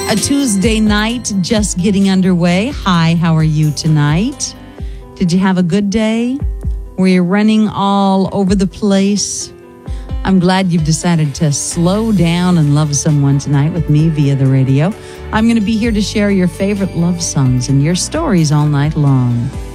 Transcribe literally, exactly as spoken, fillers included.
A Tuesday night just getting underway. Hi, how are you tonight? Did you have a good day? Were you running all over the place? I'm glad you've decided to slow down and love someone tonight with me via the radio. I'm going to be here to share your favorite love songs and your stories all night long.